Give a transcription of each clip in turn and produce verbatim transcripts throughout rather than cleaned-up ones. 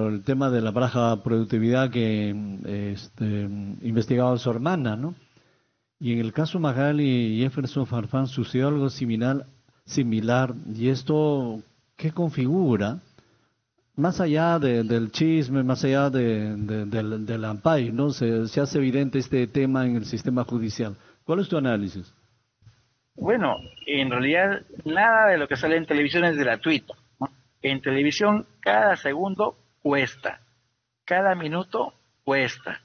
por el tema de la baja productividad que este, investigaba su hermana, ¿no? Y en el caso Magali y Jefferson Farfán sucedió algo similar, similar, y esto, ¿qué configura? Más allá de- del chisme, más allá de, de- del, del ampay, ¿no? Se, se hace evidente este tema en el sistema judicial. ¿Cuál es tu análisis? Bueno, en realidad nada de lo que sale en televisión es gratuito, ¿no? En televisión cada segundo cuesta, cada minuto cuesta.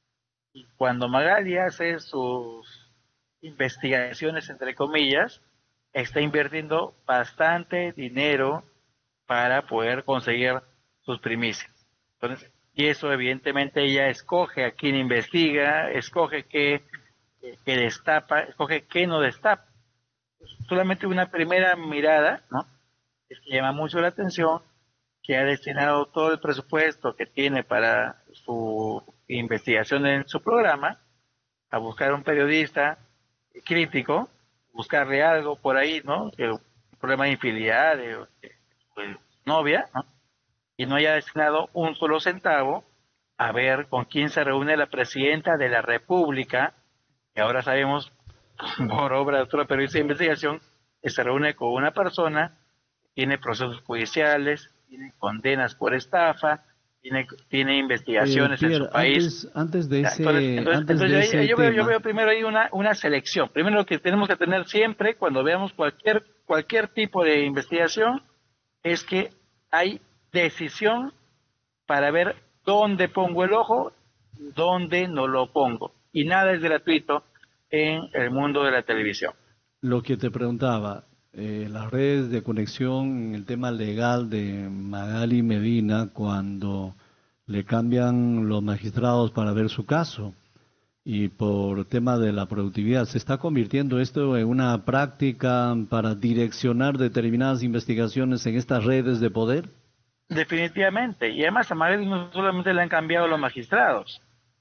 Y cuando Magali hace sus investigaciones, entre comillas, está invirtiendo bastante dinero para poder conseguir sus primicias. Entonces, y eso evidentemente ella escoge a quién investiga, escoge qué, qué destapa, escoge qué no destapa. Solamente una primera mirada, ¿no? Es que llama mucho la atención que ha destinado todo el presupuesto que tiene para su investigación en su programa a buscar un periodista crítico, buscarle algo por ahí, ¿no? Que un problema de infidelidad, de, de, de novia, ¿no? Y no haya destinado un solo centavo a ver con quién se reúne la presidenta de la República, que ahora sabemos por obra de otra periodista de investigación, que se reúne con una persona, tiene procesos judiciales, tiene condenas por estafa, tiene, tiene Eh, investigaciones en su Pierre, país. antes, antes de Entonces, ese, entonces, antes entonces de yo, ese ahí- yo veo, yo tema, veo primero ahí una, una selección. Primero lo que tenemos que tener siempre cuando veamos cualquier, cualquier tipo de investigación es que hay decisión para ver dónde pongo el ojo, dónde no lo pongo. Y nada es gratuito en el mundo de la televisión. lo que te preguntaba, eh, las redes de conexión en el tema legal de Magali Medina cuando le cambian los magistrados para ver su caso y por tema de la productividad, ¿se está convirtiendo esto en una práctica para direccionar determinadas investigaciones en estas redes de poder? Definitivamente. Y además a Magali no solamente le han cambiado los magistrados,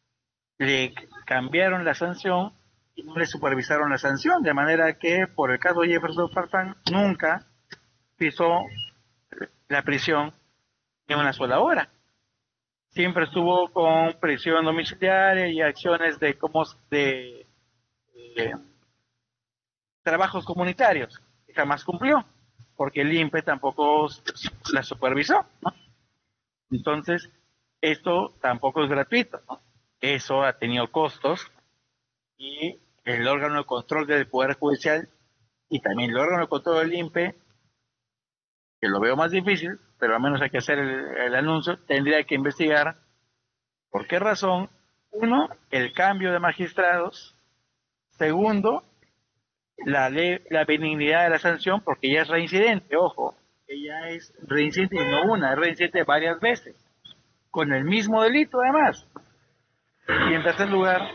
le cambiaron la sanción y no le supervisaron la sanción, de manera que por el caso de Jefferson Farfán nunca pisó la prisión en una sola hora. Siempre estuvo con prisión domiciliaria y acciones de como de, de trabajos comunitarios que jamás cumplió, porque el INPE tampoco la supervisó, ¿no? Entonces, esto tampoco es gratuito, ¿no? Eso ha tenido costos y el órgano de control del Poder Judicial y también el órgano de control del INPE, que lo veo más difícil, pero al menos hay que hacer el, el anuncio, tendría que investigar por qué razón, uno, el cambio de magistrados, segundo, la ley, la benignidad de la sanción, porque ella es reincidente, ojo, ella es reincidente y no una, es reincidente varias veces, con el mismo delito además. Y en tercer lugar,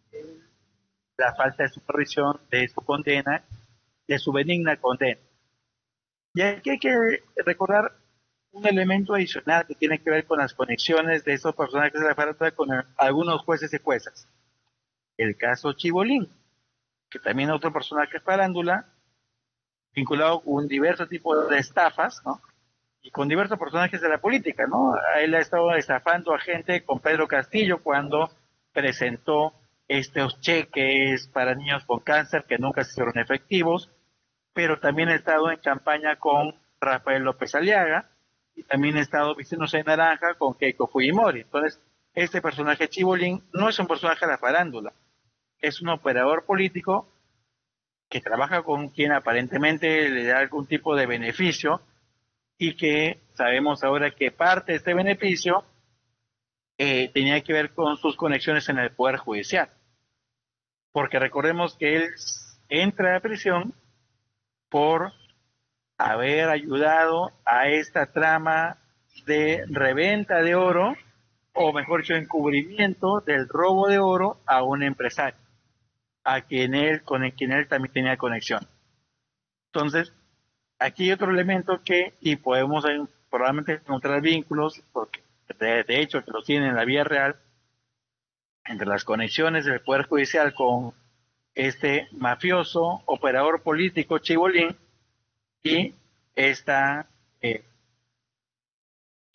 la falta de supervisión de su condena, de su benigna condena. Y aquí hay que recordar un elemento adicional que tiene que ver con las conexiones de esos personajes de la farándula con el- algunos jueces y juezas. El caso Chibolín, que también es otro personaje de farándula, vinculado con diversos tipos de estafas, ¿no? Y con diversos personajes de la política, ¿no? Él ha estado estafando a gente con Pedro Castillo cuando presentó estos cheques para niños con cáncer que nunca se hicieron efectivos, pero también ha estado en campaña con Rafael López Aliaga y también ha estado vistiéndose de naranja con Keiko Fujimori. Entonces, este personaje Chibolín no es un personaje de la farándula, es un operador político que trabaja con quien aparentemente le da algún tipo de beneficio y que sabemos ahora que parte de este beneficio eh, tenía que ver con sus conexiones en el Poder Judicial. Porque recordemos que él entra a prisión por haber ayudado a esta trama de reventa de oro, o mejor dicho, encubrimiento del robo de oro a un empresario, a quien él, con el quien él también tenía conexión. Entonces, aquí hay otro elemento que, y podemos eh, probablemente encontrar vínculos, porque de, de hecho que los tiene en la vida real, entre las conexiones del Poder Judicial con este mafioso, operador político Chibolín y esta eh,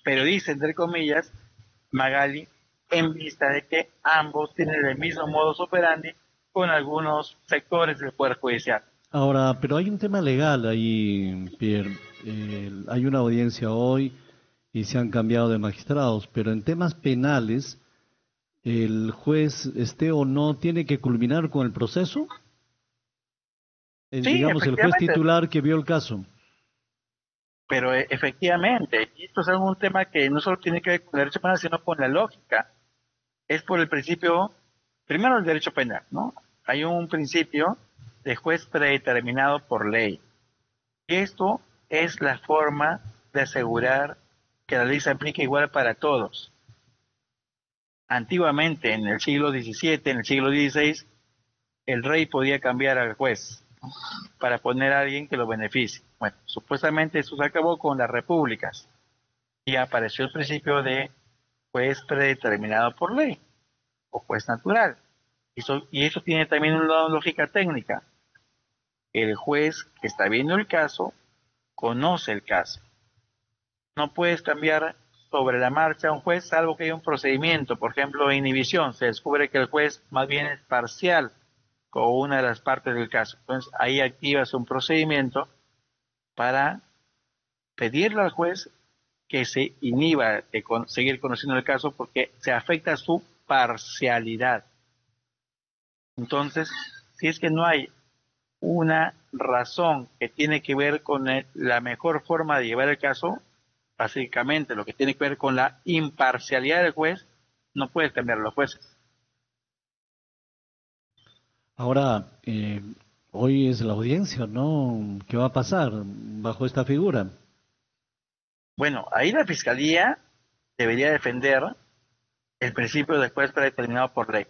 pero dice, entre comillas, Magali, en vista de que ambos tienen el mismo modus operandi con algunos sectores del Poder Judicial. Ahora, pero hay un tema legal ahí, Pierre. Eh, hay una audiencia hoy y se han cambiado de magistrados, pero en temas penales, el juez, esté o no, tiene que culminar con el proceso. El, Sí, digamos, el juez efectivamente, titular que vio el caso. pero eh, efectivamente, y esto es un tema que no solo tiene que ver con el derecho penal, sino con la lógica. Es por el principio, primero el derecho penal, ¿no? Hay un principio de juez predeterminado por ley. Y esto es la forma de asegurar que la ley se aplique igual para todos. Antiguamente, en el siglo diecisiete, en el siglo dieciséis, el rey podía cambiar al juez para poner a alguien que lo beneficie. Bueno, supuestamente eso se acabó con las repúblicas y apareció el principio de juez predeterminado por ley o juez natural. Eso, y eso tiene también una lógica técnica. El juez que está viendo el caso conoce el caso. No puedes cambiar sobre la marcha a un juez salvo que haya un procedimiento, por ejemplo, inhibición. Se descubre que el juez más bien es parcial con una de las partes del caso. Entonces ahí activas un procedimiento para pedirle al juez que se inhiba de con, seguir conociendo el caso porque se afecta su parcialidad. Entonces, si es que no hay una razón que tiene que ver con el, la mejor forma de llevar el caso, básicamente lo que tiene que ver con la imparcialidad del juez, no puedes cambiar a los jueces. Ahora, eh, hoy es la audiencia, ¿no? ¿Qué va a pasar bajo esta figura? Bueno, ahí la fiscalía debería defender el principio del juez predeterminado por ley.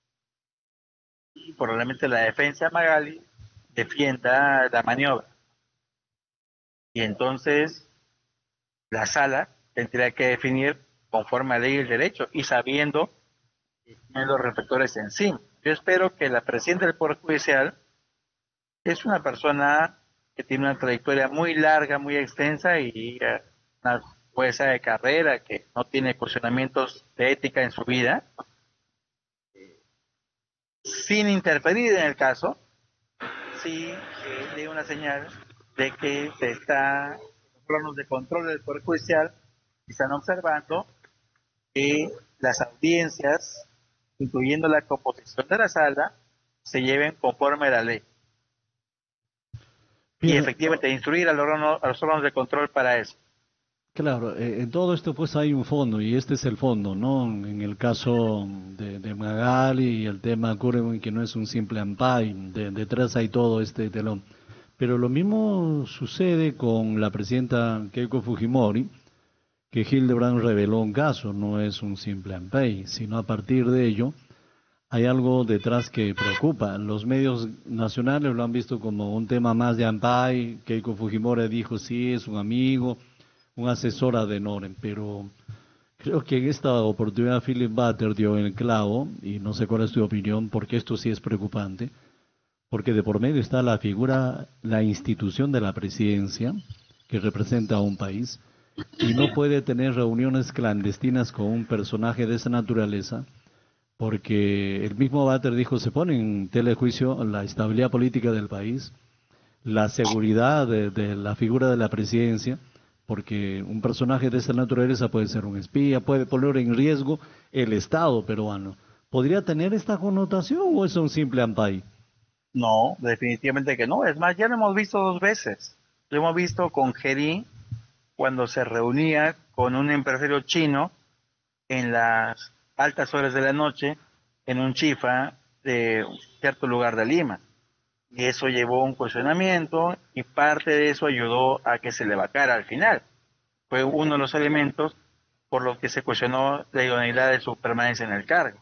Y probablemente la defensa de Magali defienda la maniobra. Y entonces la sala tendría que definir conforme a ley y el derecho y sabiendo que tienen los reflectores encima. Yo espero que la presidenta del Poder Judicial es una persona que tiene una trayectoria muy larga, muy extensa y eh, una jueza de carrera que no tiene cuestionamientos de ética en su vida, sin interferir en el caso, sí eh, dé una señal de que se está, los órganos de control del Poder Judicial están observando que las audiencias, incluyendo la composición de la sala, se lleven conforme a la ley. Y Bien, efectivamente instruir al órgano, a los órganos de control para eso. claro, eh, en todo esto pues hay un fondo y este es el fondo, ¿no? En el caso de, de Magali y el tema Curwen, que no es un simple ampay, de, detrás hay todo este telón. Pero lo mismo sucede con la presidenta Keiko Fujimori, que Hildebrand reveló un caso, no es un simple ampay, sino a partir de ello hay algo detrás que preocupa. Los medios nacionales lo han visto como un tema más de ampay, Keiko Fujimori dijo sí, es un amigo, un asesor ad honorem, pero creo que en esta oportunidad Philip Butter dio el clavo, y no sé cuál es tu opinión, porque esto sí es preocupante, porque de por medio está la figura, la institución de la presidencia, que representa a un país, y no puede tener reuniones clandestinas con un personaje de esa naturaleza, porque el mismo Butter dijo, se pone en telejuicio la estabilidad política del país, la seguridad de, de la figura de la presidencia, porque un personaje de esta naturaleza puede ser un espía, puede poner en riesgo el Estado peruano. ¿Podría tener esta connotación o es un simple ampay? No, definitivamente que no. Es más, ya lo hemos visto dos veces. Lo hemos visto con Geri cuando se reunía con un empresario chino en las altas horas de la noche en un chifa de un cierto lugar de Lima. Y eso llevó a un cuestionamiento y parte de eso ayudó a que se le vacara al final. Fue uno de los elementos por los que se cuestionó la idoneidad de su permanencia en el cargo.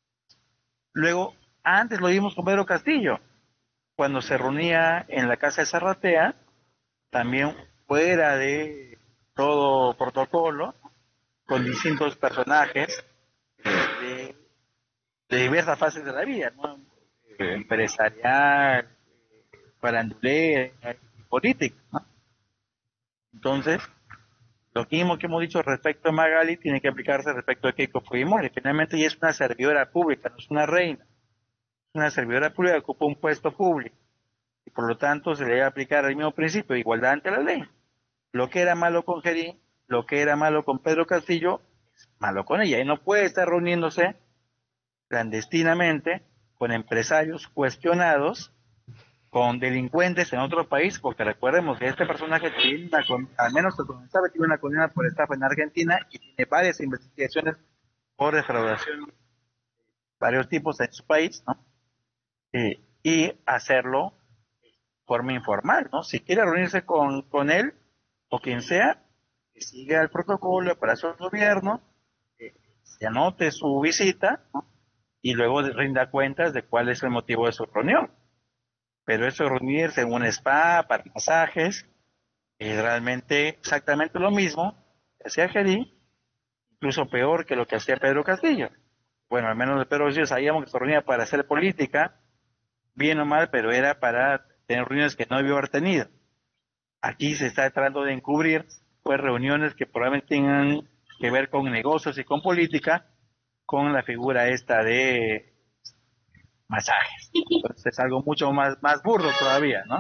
Luego, antes lo vimos con Pedro Castillo, cuando se reunía en la casa de Zarratea, también fuera de todo protocolo, con distintos personajes de, de diversas fases de la vida, ¿no? Empresarial, farandulera y política, ¿no? Entonces, Lo mismo que hemos dicho respecto a Magali tiene que aplicarse respecto a Keiko Fujimori. Finalmente ella es una servidora pública, no es una reina. Es una servidora pública que ocupa un puesto público. Y por lo tanto se le debe aplicar el mismo principio de igualdad ante la ley. Lo que era malo con Gerín, lo que era malo con Pedro Castillo, es malo con ella. Y no puede estar reuniéndose clandestinamente con empresarios cuestionados, con delincuentes en otro país, porque recordemos que este personaje tiene una, con- al menos se sabe, tiene una condena por estafa en Argentina y tiene varias investigaciones por defraudación, varios tipos en su país, ¿no? Eh, y hacerlo de forma informal, ¿no? Si quiere reunirse con, con él o quien sea, que siga el protocolo para su gobierno, eh, se anote su visita, ¿no? Y luego rinda cuentas de cuál es el motivo de su reunión. Pero eso de reunirse en un spa para masajes es realmente exactamente lo mismo que hacía Gerí, incluso peor que lo que hacía Pedro Castillo. Bueno, al menos de Pedro Castillo sabíamos que se reunía para hacer política, bien o mal, pero era para tener reuniones que no debió haber tenido. Aquí se está tratando de encubrir pues reuniones que probablemente tengan que ver con negocios y con política, con la figura esta de masajes. Entonces es algo mucho más, más burdo todavía, ¿no?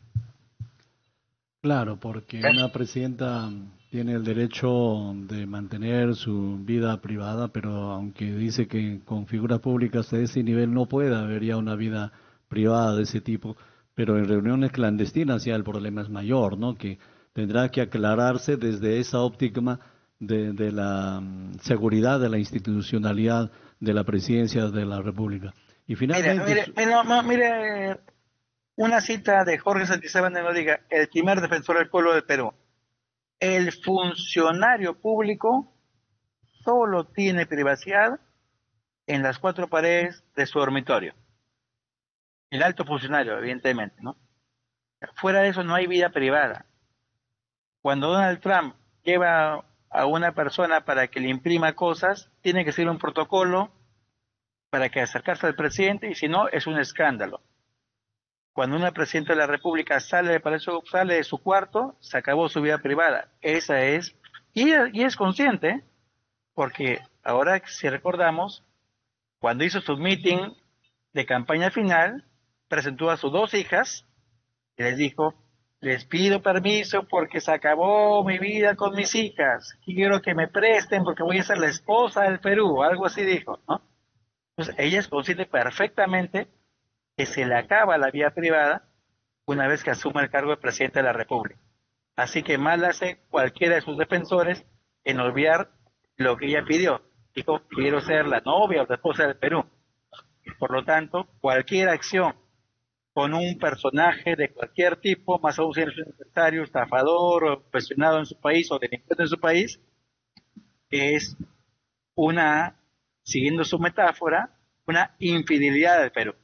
Claro, porque una presidenta tiene el derecho de mantener su vida privada, pero aunque dice que con figuras públicas de ese nivel no puede haber ya una vida privada de ese tipo, pero en reuniones clandestinas ya el problema es mayor, ¿no? Que tendrá que aclararse desde esa óptica de, de la mm, seguridad de la institucionalidad de la presidencia de la República. Y Mire, finalmente, mire, su- mire, no, mire, una cita de Jorge Santisteban de Noriega, el primer defensor del pueblo del Perú. El funcionario público solo tiene privacidad en las cuatro paredes de su dormitorio. El alto funcionario, evidentemente, ¿no? Fuera de eso no hay vida privada. Cuando Donald Trump lleva a una persona para que le imprima cosas, tiene que seguir un protocolo para que acercarse al presidente y si no, es un escándalo. Cuando una presidenta de la República sale de Palacio, sale de su cuarto, se acabó su vida privada. Esa es, y, y es consciente, porque ahora si recordamos, cuando hizo su meeting de campaña final, presentó a sus dos hijas y les dijo, les pido permiso porque se acabó mi vida con mis hijas, quiero que me presten porque voy a ser la esposa del Perú, algo así dijo, ¿no? Entonces ella es consciente perfectamente que se le acaba la vida privada una vez que asume el cargo de presidente de la República. Así que mal hace cualquiera de sus defensores en olvidar lo que ella pidió. Dijo, quiero ser la novia o la esposa del Perú. Por lo tanto, cualquier acción con un personaje de cualquier tipo, más aún si es un empresario, estafador o presionado en su país o delincuente en su país, es una, siguiendo su metáfora, una infidelidad del Perú.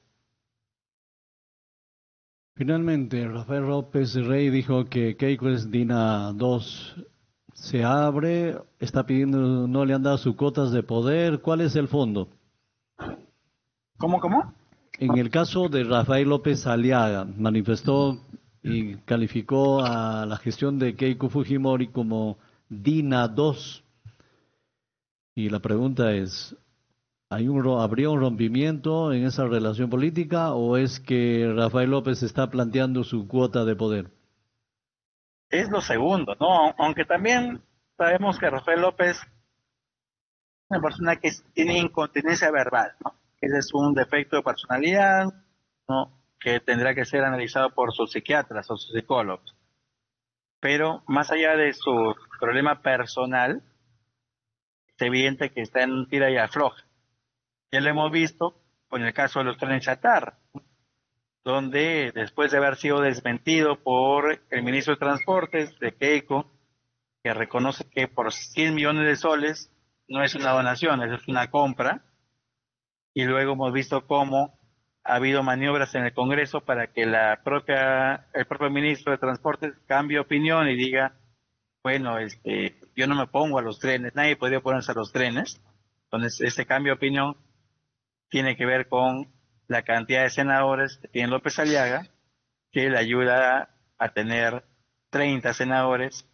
finalmente, Rafael López Rey dijo que Keiko es Dina dos. Se abre, está pidiendo, no le han dado sus cotas de poder. ¿Cuál es el fondo? ¿Cómo, cómo? En el caso de Rafael López Aliaga, manifestó y calificó a la gestión de Keiko Fujimori como Dina dos. Y la pregunta es, ¿hay un, ro- ¿habría un rompimiento en esa relación política o es que Rafael López está planteando su cuota de poder? Es lo segundo, ¿no? Aunque también sabemos que Rafael López es una persona que tiene incontinencia verbal, ¿no? Ese es un defecto de personalidad, ¿no? Que tendrá que ser analizado por sus psiquiatras o sus psicólogos. Pero más allá de su problema personal, es evidente que está en un tira y afloja. Ya lo hemos visto con el caso de los trenes chatarra, donde después de haber sido desmentido por el ministro de Transportes de Keiko, que reconoce que por cien millones de soles no es una donación, es una compra, y luego hemos visto cómo ha habido maniobras en el Congreso para que la propia, el propio ministro de Transportes cambie opinión y diga, bueno, este, yo no me pongo a los trenes, nadie podría ponerse a los trenes. Entonces, este cambio de opinión tiene que ver con la cantidad de senadores que tiene López Aliaga, que le ayuda a tener treinta senadores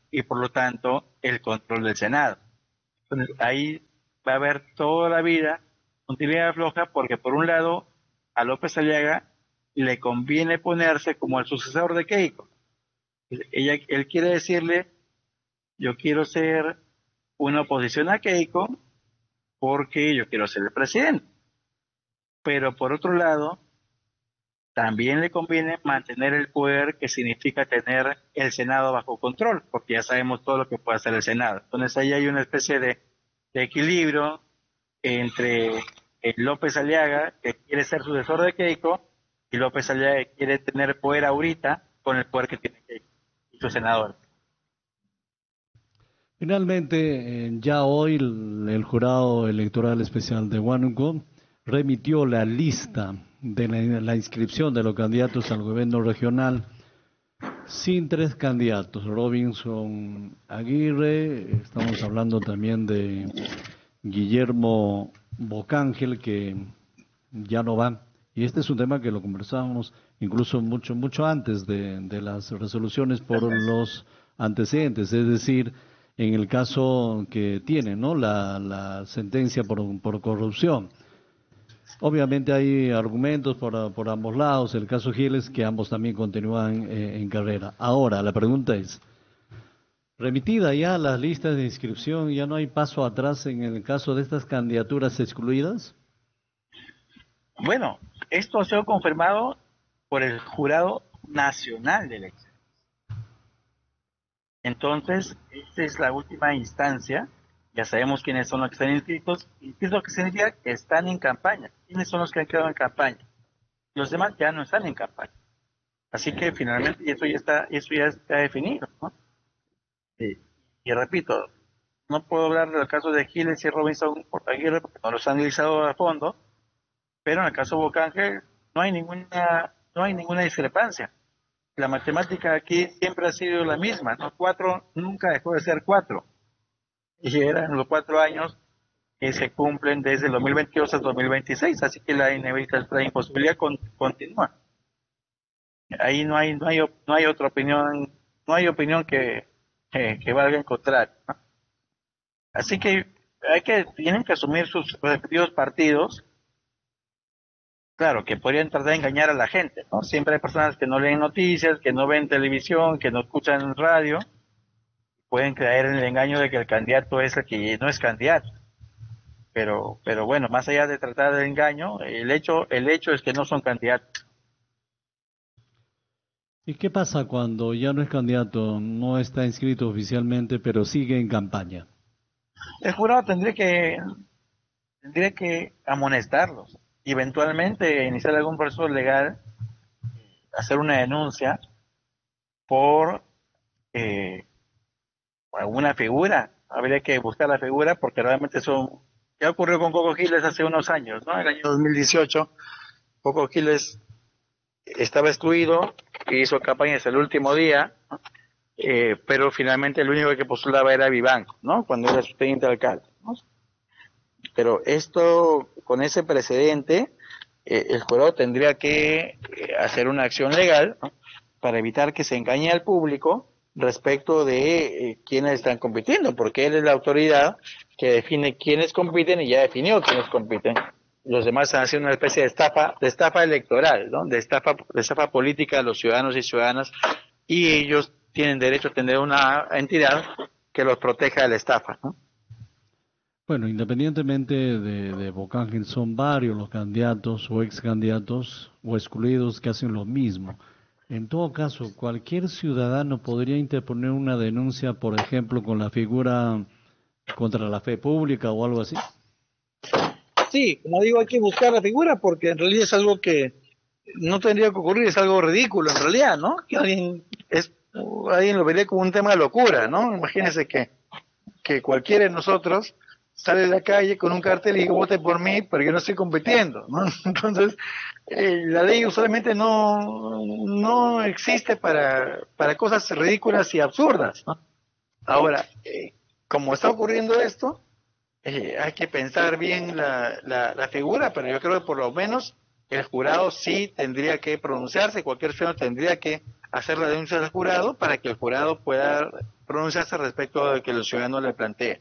y por lo tanto el control del Senado. Entonces ahí va a haber toda la vida un tibia floja, porque por un lado a López Aliaga le conviene ponerse como el sucesor de Keiko. Ella, él quiere decirle, yo quiero ser una oposición a Keiko porque yo quiero ser el presidente. Pero por otro lado, también le conviene mantener el poder, que significa tener el Senado bajo control, porque ya sabemos todo lo que puede hacer el Senado. Entonces ahí hay una especie de, de equilibrio entre el López Aliaga, que quiere ser sucesor de Keiko, y López Aliaga que quiere tener poder ahorita con el poder que tiene Keiko y sus senadores. Finalmente, eh, ya hoy el, el Jurado Electoral Especial de Huánuco remitió la lista de la, la inscripción de los candidatos al gobierno regional, sin tres candidatos: Robinson Aguirre, estamos hablando también de Guillermo Bocángel, que ya no va, y este es un tema que lo conversábamos incluso mucho mucho antes de, de las resoluciones por los antecedentes, es decir, en el caso que tiene, ¿no?, la, la sentencia por, por corrupción. Obviamente hay argumentos por, por ambos lados, el caso Giles, que ambos también continúan eh, en carrera. Ahora, la pregunta es, remitida ya las listas de inscripción, ¿ya no hay paso atrás en el caso de estas candidaturas excluidas? Bueno, esto ha sido confirmado por el Jurado Nacional de Elecciones. Entonces, esta es la última instancia. Ya sabemos quiénes son los que están inscritos. ¿Y qué es lo que significa? Que están en campaña. ¿Quiénes son los que han quedado en campaña? Los demás ya no están en campaña. Así que finalmente eso ya está, eso ya está definido, ¿no? Y, y repito, no puedo hablar del caso de Giles y Robinson Aguirre porque no los han analizado a fondo, pero en el caso de Bocángel no hay ninguna, no hay ninguna discrepancia. La matemática aquí siempre ha sido la misma, ¿no? Cuatro nunca dejó de ser cuatro. Y eran los cuatro años que se cumplen desde el dos mil veintidós al dos mil veintiséis, así que la inevitable, la imposibilidad con, continúa. Ahí no hay, no hay, no hay otra opinión, no hay opinión que, que, que valga en contrario, ¿no? Así que hay que, tienen que asumir sus respectivos partidos. Claro, que podrían tratar de engañar a la gente, ¿no? Siempre hay personas que no leen noticias, que no ven televisión, que no escuchan radio, pueden caer en el engaño de que el candidato es el que no es candidato. Pero, pero bueno, más allá de tratar de engaño, el hecho, el hecho es que no son candidatos. ¿Y qué pasa cuando ya no es candidato, no está inscrito oficialmente, pero sigue en campaña? El jurado tendría que, tendría que amonestarlos, eventualmente iniciar algún proceso legal, hacer una denuncia por eh, alguna figura. Habría que buscar la figura, porque realmente eso ya ocurrió con Coco Giles hace unos años, ¿no? En el año dos mil dieciocho, Coco Giles estaba excluido, hizo campaña hasta el último día, ¿no? eh, pero finalmente el único que postulaba era Vivanco, ¿no?, cuando era su teniente alcalde, ¿no? Pero esto, con ese precedente, eh, el jurado tendría que eh, hacer una acción legal, ¿no?, para evitar que se engañe al público respecto de eh, quiénes están compitiendo, porque él es la autoridad que define quiénes compiten y ya definió quiénes compiten. Los demás están haciendo una especie de estafa, de estafa electoral, ¿no?, de estafa, de estafa política a los ciudadanos y ciudadanas, y ellos tienen derecho a tener una entidad que los proteja de la estafa, ¿no? Bueno, independientemente de, de Bocángel, son varios los candidatos o ex candidatos o excluidos que hacen lo mismo. En todo caso, cualquier ciudadano podría interponer una denuncia, por ejemplo, con la figura contra la fe pública o algo así. Sí, como digo, hay que buscar la figura, porque en realidad es algo que no tendría que ocurrir, es algo ridículo en realidad, ¿no? Que alguien, es, alguien lo vería como un tema de locura, ¿no? Imagínense que, que cualquiera de nosotros sale a la calle con un cartel y dice, vote por mí, pero yo no estoy compitiendo, ¿no? Entonces, eh, la ley usualmente no, no existe para, para cosas ridículas y absurdas, ¿no? Ahora, eh, como está ocurriendo esto, eh, hay que pensar bien la, la, la figura, pero yo creo que por lo menos el jurado sí tendría que pronunciarse, cualquier ciudadano tendría que hacer la denuncia al jurado para que el jurado pueda pronunciarse respecto a lo que el ciudadano le plantee.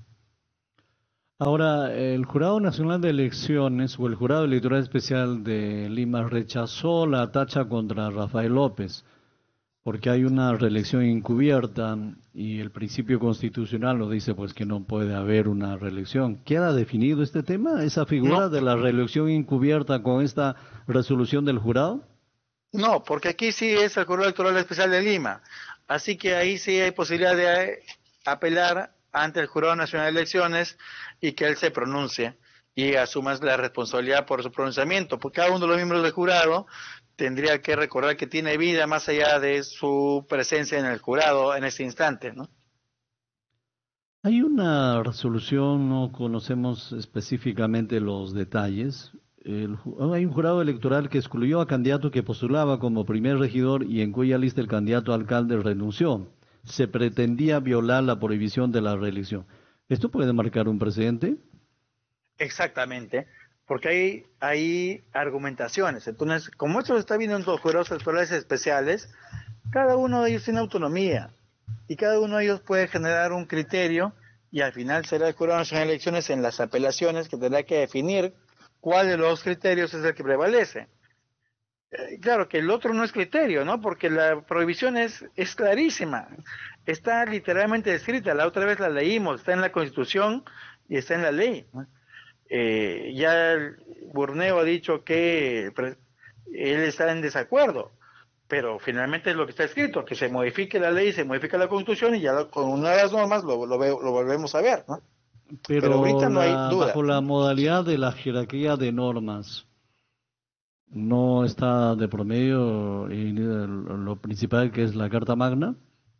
Ahora, el Jurado Nacional de Elecciones o el Jurado Electoral Especial de Lima rechazó la tacha contra Rafael López porque hay una reelección encubierta y el principio constitucional lo dice pues que no puede haber una reelección. ¿Queda definido este tema, esa figura No, de la reelección encubierta con esta resolución del jurado? no, porque aquí sí es el Jurado Electoral Especial de Lima, así que ahí sí hay posibilidad de eh, apelar ante el Jurado Nacional de Elecciones y que él se pronuncie y asuma la responsabilidad por su pronunciamiento, porque cada uno de los miembros del jurado tendría que recordar que tiene vida más allá de su presencia en el jurado en ese instante, ¿no? Hay una resolución, no conocemos específicamente los detalles. El ju- hay un jurado electoral que excluyó a candidato que postulaba como primer regidor y en cuya lista el candidato a alcalde renunció. Se pretendía violar la prohibición de la reelección. ¿Esto puede marcar un precedente? Exactamente, porque hay, hay argumentaciones. Entonces, como esto lo está viendo en los jurados electorales especiales, cada uno de ellos tiene autonomía y cada uno de ellos puede generar un criterio y al final será el Jurado Nacional de Elecciones en las apelaciones que tendrá que definir cuál de los criterios es el que prevalece. Eh, claro que el otro no es criterio, ¿no? Porque la prohibición es, es clarísima, está literalmente escrita, la otra vez la leímos, está en la Constitución y está en la ley, ¿no? Eh, ya el Burneo ha dicho que pre- él está en desacuerdo, pero finalmente es lo que está escrito, que se modifique la ley, se modifica la Constitución y ya lo- con una de las normas lo, lo, ve- lo volvemos a ver, ¿no? Pero Pero ahorita no hay la, duda. bajo la modalidad de la jerarquía de normas, no está de promedio en el- lo principal que es la Carta Magna.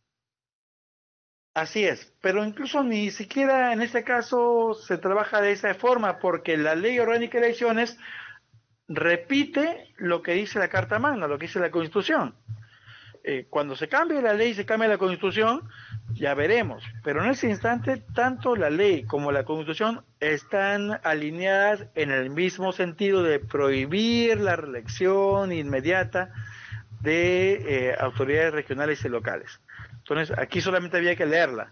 Así es, pero incluso ni siquiera en este caso se trabaja de esa forma, porque la Ley Orgánica de Elecciones repite lo que dice la Carta Magna, lo que dice la Constitución. Eh, cuando se cambie la ley, se cambia la Constitución, ya veremos. Pero en ese instante, tanto la ley como la Constitución están alineadas en el mismo sentido de prohibir la reelección inmediata de eh, autoridades regionales y locales. Entonces, aquí solamente había que leerla.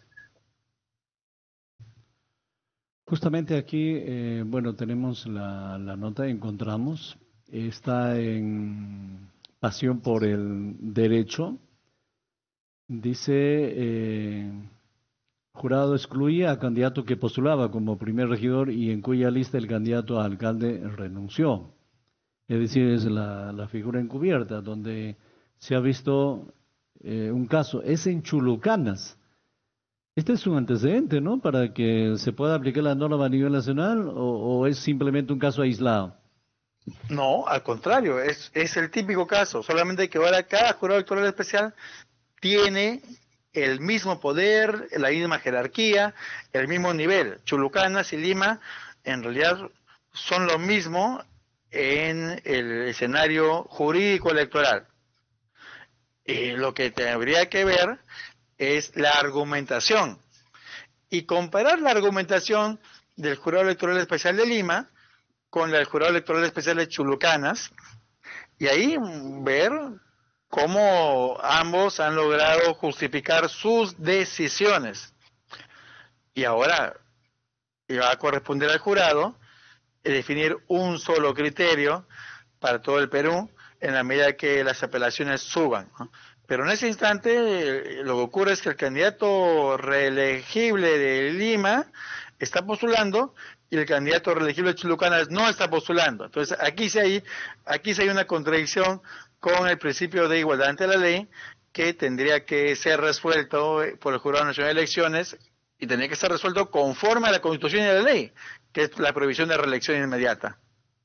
Justamente aquí, eh, bueno, tenemos la, la nota, encontramos, está en Pasión por el Derecho, dice, eh, jurado excluía a candidato que postulaba como primer regidor y en cuya lista el candidato a alcalde renunció. Es decir, es la, la figura encubierta, donde se ha visto eh, un caso, es en Chulucanas. Este es un antecedente, ¿no? Para que se pueda aplicar la norma a nivel nacional o, o es simplemente un caso aislado. No, al contrario, es, es el típico caso, solamente que ahora cada jurado electoral especial tiene el mismo poder, la misma jerarquía, el mismo nivel. Chulucanas y Lima en realidad son lo mismo en el escenario jurídico electoral. Y lo que habría que ver es la argumentación y comparar la argumentación del Jurado Electoral Especial de Lima con la del Jurado Electoral Especial de Chulucanas y ahí ver cómo ambos han logrado justificar sus decisiones. Y ahora va a corresponder al jurado definir un solo criterio para todo el Perú en la medida que las apelaciones suban, ¿no? Pero en ese instante eh, lo que ocurre es que el candidato reelegible de Lima está postulando y el candidato reelegible de Chulucanas no está postulando. Entonces aquí sí hay, aquí sí hay una contradicción con el principio de igualdad ante la ley que tendría que ser resuelto por el Jurado Nacional de Elecciones y tendría que ser resuelto conforme a la Constitución y a la ley, que es la prohibición de reelección inmediata.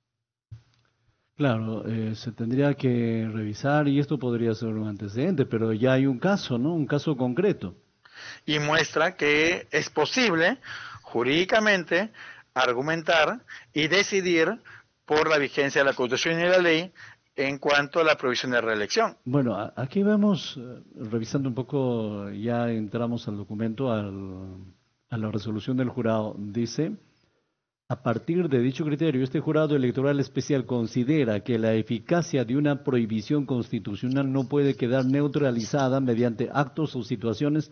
Claro, eh, se tendría que revisar y esto podría ser un antecedente, pero ya hay un caso, ¿no? Un caso concreto. Y muestra que es posible jurídicamente argumentar y decidir por la vigencia de la Constitución y de la ley en cuanto a la prohibición de reelección. Bueno, a- aquí vemos, eh, revisando un poco, ya entramos al documento, al, a la resolución del jurado, dice, a partir de dicho criterio, este jurado electoral especial considera que la eficacia de una prohibición constitucional no puede quedar neutralizada mediante actos o situaciones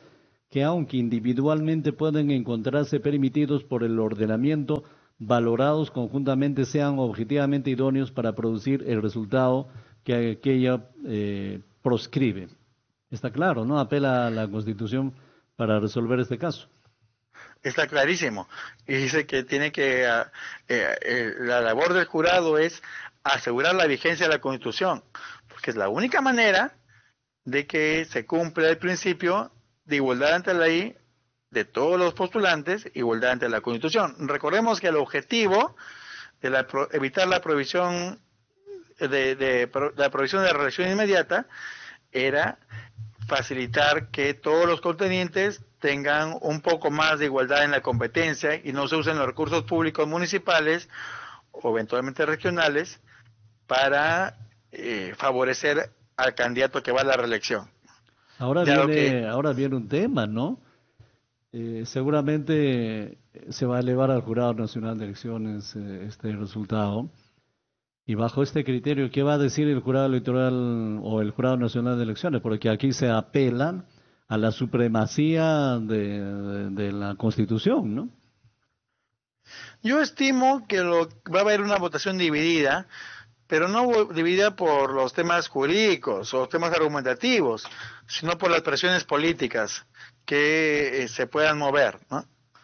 que aunque individualmente pueden encontrarse permitidos por el ordenamiento, valorados conjuntamente sean objetivamente idóneos para producir el resultado que aquella eh, proscribe. Está claro, ¿no? Apela a la Constitución para resolver este caso. Está clarísimo. Y dice que tiene que, eh, eh, la labor del jurado es asegurar la vigencia de la Constitución, porque es la única manera de que se cumpla el principio de igualdad ante la ley de todos los postulantes, igualdad ante la Constitución. Recordemos que el objetivo de la, evitar la prohibición de, de, de la prohibición de la reelección inmediata era facilitar que todos los contendientes tengan un poco más de igualdad en la competencia y no se usen los recursos públicos municipales o eventualmente regionales para eh, favorecer al candidato que va a la reelección. Ahora viene, que... ahora viene un tema, ¿no? Eh, seguramente se va a elevar al Jurado Nacional de Elecciones eh, este resultado. Y bajo este criterio, ¿qué va a decir el Jurado Electoral o el Jurado Nacional de Elecciones? Porque aquí se apelan a la supremacía de, de, de la Constitución, ¿no? Yo estimo que lo, va a haber una votación dividida, pero no dividida por los temas jurídicos o temas argumentativos, sino por las presiones políticas que eh, se puedan mover, ¿no?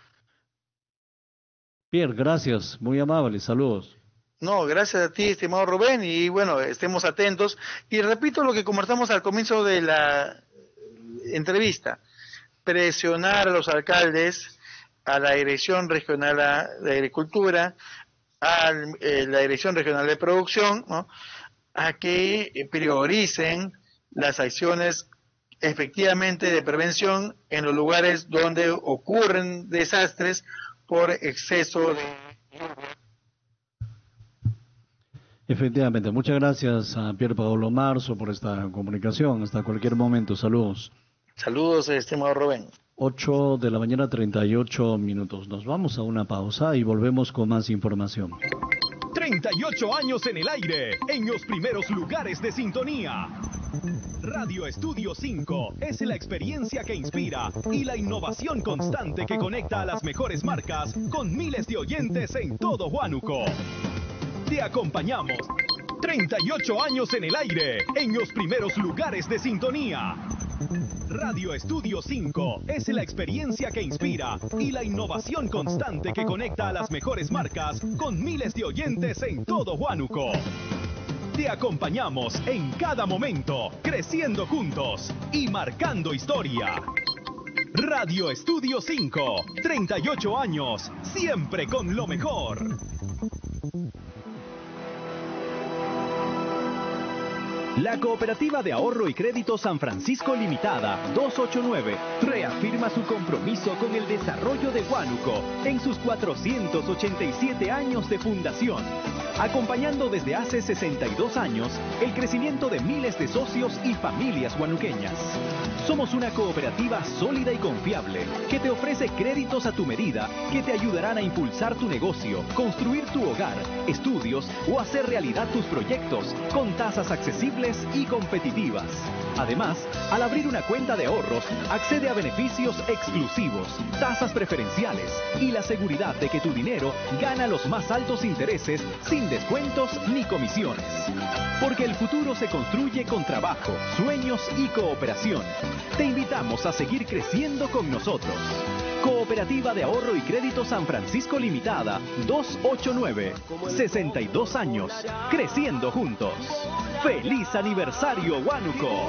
Pierre, gracias, muy amable, saludos. No, gracias a ti, estimado Rubén, y bueno, estemos atentos. Y repito lo que conversamos al comienzo de la entrevista, presionar a los alcaldes, a la Dirección Regional de Agricultura, a eh, la Dirección Regional de Producción, ¿no?, a que prioricen las acciones efectivamente de prevención en los lugares donde ocurren desastres por exceso de... Efectivamente, muchas gracias a Pier Paolo Marzo por esta comunicación. Hasta cualquier momento, saludos. Saludos, estimado Rubén. ocho de la mañana, treinta y ocho minutos. Nos vamos a una pausa y volvemos con más información. treinta y ocho años en el aire, en los primeros lugares de sintonía. Radio Estudio cinco es la experiencia que inspira y la innovación constante que conecta a las mejores marcas con miles de oyentes en todo Huánuco. Te acompañamos. treinta y ocho años en el aire, en los primeros lugares de sintonía. Radio Estudio cinco es la experiencia que inspira y la innovación constante que conecta a las mejores marcas con miles de oyentes en todo Huánuco. Te acompañamos en cada momento, creciendo juntos y marcando historia. Radio Estudio cinco, treinta y ocho años, siempre con lo mejor. La Cooperativa de Ahorro y Crédito San Francisco Limitada doscientos ochenta y nueve reafirma su compromiso con el desarrollo de Huánuco en sus cuatrocientos ochenta y siete años de fundación, acompañando desde hace sesenta y dos años el crecimiento de miles de socios y familias huanuqueñas. Somos una cooperativa sólida y confiable que te ofrece créditos a tu medida que te ayudarán a impulsar tu negocio, construir tu hogar, estudios o hacer realidad tus proyectos con tasas accesibles y competitivas. Además, al abrir una cuenta de ahorros, accede a beneficios exclusivos, tasas preferenciales y la seguridad de que tu dinero gana los más altos intereses sin descuentos ni comisiones. Porque el futuro se construye con trabajo, sueños y cooperación. Te invitamos a seguir creciendo con nosotros. Cooperativa de Ahorro y Crédito San Francisco Limitada, doscientos ochenta y nueve, sesenta y dos años, creciendo juntos. ¡Feliz aniversario, Huánuco!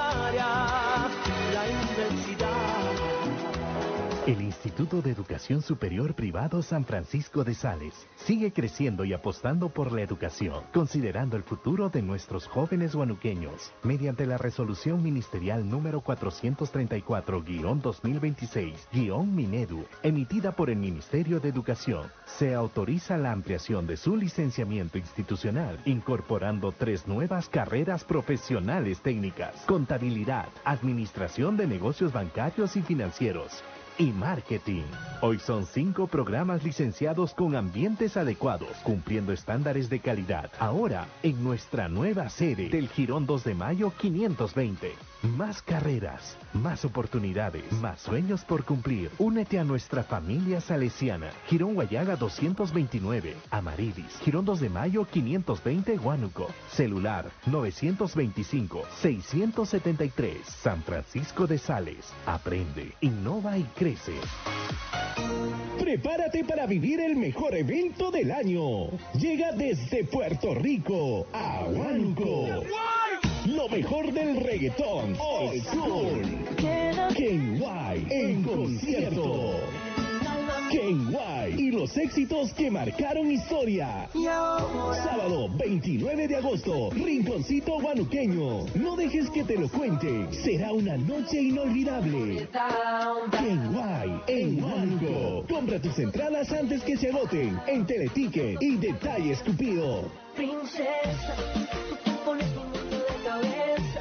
El Instituto de Educación Superior Privado San Francisco de Sales sigue creciendo y apostando por la educación, considerando el futuro de nuestros jóvenes huanuqueños. Mediante la resolución ministerial número cuatrocientos treinta y cuatro guión dos mil veintiséis guión Minedu, emitida por el Ministerio de Educación, se autoriza la ampliación de su licenciamiento institucional, incorporando tres nuevas carreras profesionales técnicas: contabilidad, administración de negocios bancarios y financieros, y marketing. Hoy son cinco programas licenciados con ambientes adecuados, cumpliendo estándares de calidad. Ahora, en nuestra nueva sede del Jirón dos de Mayo quinientos veinte. Más carreras, más oportunidades, más sueños por cumplir. Únete a nuestra familia salesiana. Girón Guayaga doscientos veintinueve, Amarilis. Girón dos de Mayo quinientos veinte, Huánuco. Celular novecientos veinticinco, seiscientos setenta y tres. San Francisco de Sales. Aprende, innova y crece. Prepárate para vivir el mejor evento del año. Llega desde Puerto Rico a Huánuco. Lo mejor del reggaetón old school. Kenway en concierto. Kenway y los éxitos que marcaron historia. Sábado veintinueve de agosto, Rinconcito Huanuqueño. No dejes que te lo cuente. Será una noche inolvidable. Kenway en Huánuco. Compra tus entradas antes que se agoten en Teleticket y Detalles Cupido. Princesa, tú pones mi mundo de cabeza.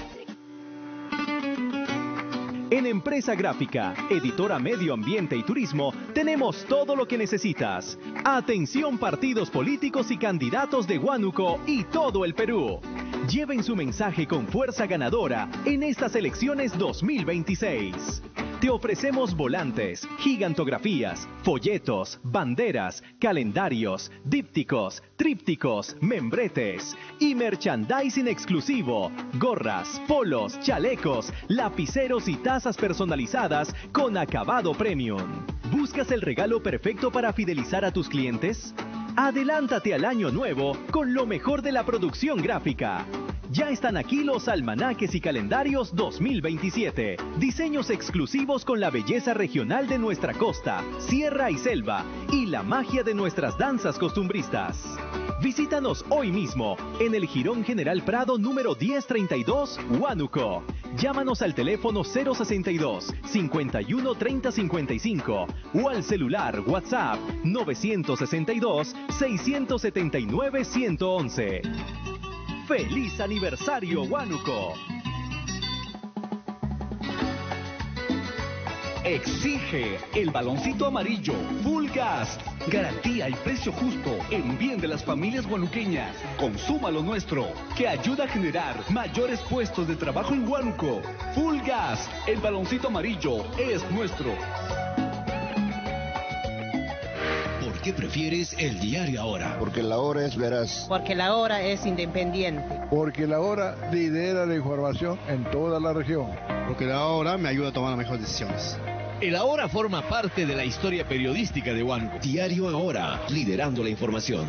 En Empresa Gráfica, editora Medio Ambiente y Turismo, tenemos todo lo que necesitas. Atención partidos políticos y candidatos de Huánuco y todo el Perú. Lleven su mensaje con fuerza ganadora en estas elecciones dos mil veintiséis. Te ofrecemos volantes, gigantografías, folletos, banderas, calendarios, dípticos, trípticos, membretes y merchandising exclusivo, gorras, polos, chalecos, lapiceros y tazas personalizadas con acabado premium. ¿Buscas el regalo perfecto para fidelizar a tus clientes? Adelántate al año nuevo con lo mejor de la producción gráfica. Ya están aquí los almanaques y calendarios dos mil veintisiete. Diseños exclusivos con la belleza regional de nuestra costa, sierra y selva y la magia de nuestras danzas costumbristas. Visítanos hoy mismo en el Jirón General Prado número diez treinta y dos, Huánuco. Llámanos al teléfono cero sesenta y dos, cincuenta y uno, treinta cincuenta y cinco o al celular WhatsApp novecientos sesenta y dos, seiscientos setenta y nueve, ciento once. ¡Feliz aniversario, Huánuco! Exige el baloncito amarillo Full Gas. Garantía y precio justo en bien de las familias huanuqueñas. Consuma lo nuestro, que ayuda a generar mayores puestos de trabajo en Huánuco. Full Gas, el baloncito amarillo es nuestro. ¿Por qué prefieres el diario Ahora? Porque la hora es veraz. Porque la hora es independiente. Porque la hora lidera la información en toda la región. Porque la hora me ayuda a tomar las mejores decisiones. El Ahora forma parte de la historia periodística de Huánuco. Diario Ahora, liderando la información.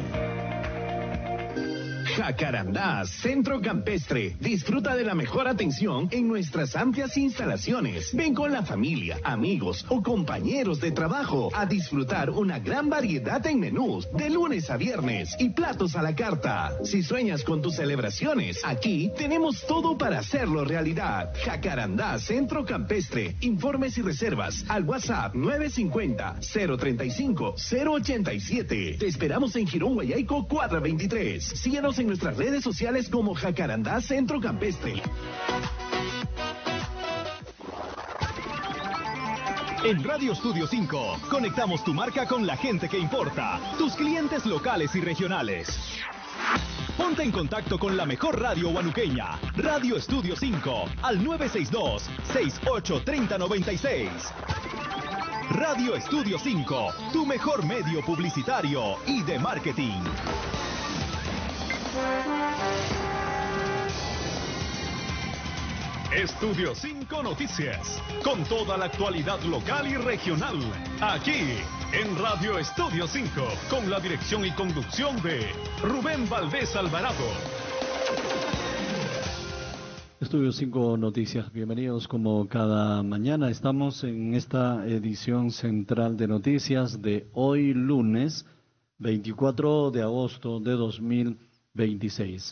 Jacarandá, Centro Campestre. Disfruta de la mejor atención en nuestras amplias instalaciones. Ven con la familia, amigos o compañeros de trabajo a disfrutar una gran variedad en menús de lunes a viernes y platos a la carta. Si sueñas con tus celebraciones, aquí tenemos todo para hacerlo realidad. Jacarandá, Centro Campestre. Informes y reservas al WhatsApp nueve cinco cero, cero tres cinco, cero ocho siete. Te esperamos en Jirón Guayaico cuatro veintitrés. Síguenos en nuestras redes sociales como Jacarandá Centro Campestre. En Radio Estudio cinco, conectamos tu marca con la gente que importa, tus clientes locales y regionales. Ponte en contacto con la mejor radio huanuqueña, Radio Estudio cinco, al nueve seis dos, seis ocho tres cero nueve seis. Radio Estudio cinco, tu mejor medio publicitario y de marketing. Estudio cinco Noticias, con toda la actualidad local y regional, aquí en Radio Estudio cinco, con la dirección y conducción de Rubén Valdés Alvarado. Estudio cinco Noticias, bienvenidos como cada mañana. Estamos en esta edición central de noticias de hoy lunes veinticuatro de agosto de dos mil veintiséis.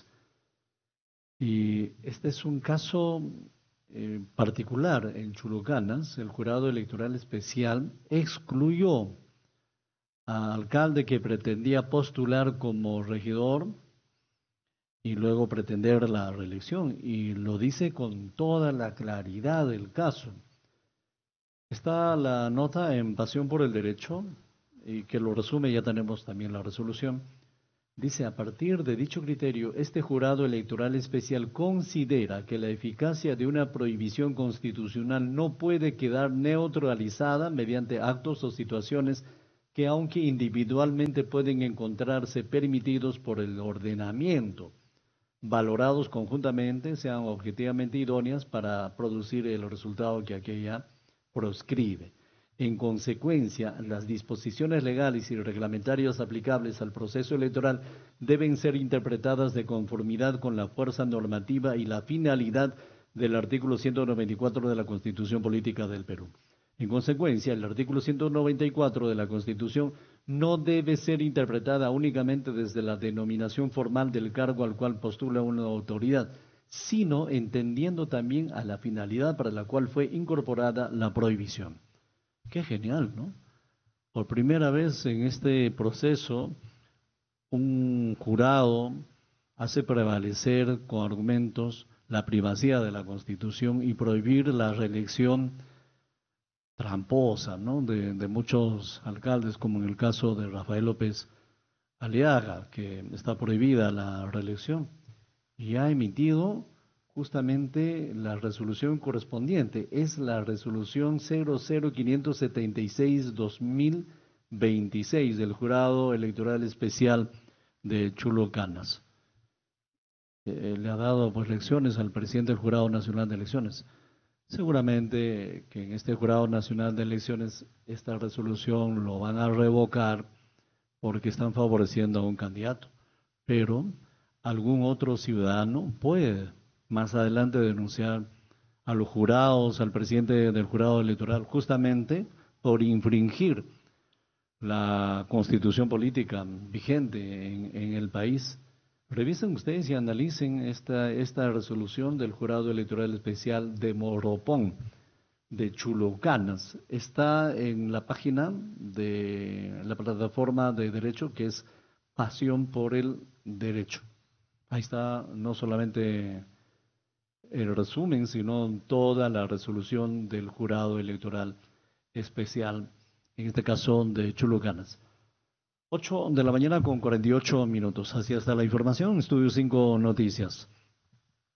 Y este es un caso eh, particular en Chulucanas. El jurado electoral especial excluyó al alcalde que pretendía postular como regidor y luego pretender la reelección, y lo dice con toda la claridad del caso. Está la nota en Pasión por el Derecho, y que lo resume, ya tenemos también la resolución. Dice, a partir de dicho criterio, este jurado electoral especial considera que la eficacia de una prohibición constitucional no puede quedar neutralizada mediante actos o situaciones que, aunque individualmente pueden encontrarse permitidos por el ordenamiento, valorados conjuntamente, sean objetivamente idóneas para producir el resultado que aquella proscribe. En consecuencia, las disposiciones legales y reglamentarias aplicables al proceso electoral deben ser interpretadas de conformidad con la fuerza normativa y la finalidad del artículo ciento noventa y cuatro de la Constitución Política del Perú. En consecuencia, el artículo ciento noventa y cuatro de la Constitución no debe ser interpretada únicamente desde la denominación formal del cargo al cual postula una autoridad, sino entendiendo también a la finalidad para la cual fue incorporada la prohibición. Qué genial, ¿no? Por primera vez en este proceso, un jurado hace prevalecer con argumentos la privacidad de la Constitución y prohibir la reelección tramposa, ¿no? de, de muchos alcaldes, como en el caso de Rafael López Aliaga, que está prohibida la reelección, y ha emitido justamente la resolución correspondiente. Es la resolución cero cero quinientos setenta y seis guión dos mil veintiséis del Jurado Electoral Especial de Chulucanas. Eh, le ha dado pues lecciones al presidente del Jurado Nacional de Elecciones. Seguramente que en este Jurado Nacional de Elecciones esta resolución lo van a revocar porque están favoreciendo a un candidato, pero algún otro ciudadano puede más adelante denunciar a los jurados, al presidente del jurado electoral, justamente por infringir la constitución política vigente en, en el país. Revisen ustedes y analicen esta, esta resolución del jurado electoral especial de Moropón, de Chulucanas. Está en la página de la plataforma de derecho que es Pasión por el Derecho. Ahí está no solamente el resumen, sino toda la resolución del jurado electoral especial, en este caso de Chulucanas. ocho de la mañana con cuarenta y ocho minutos. Así está la información. Estudio cinco Noticias.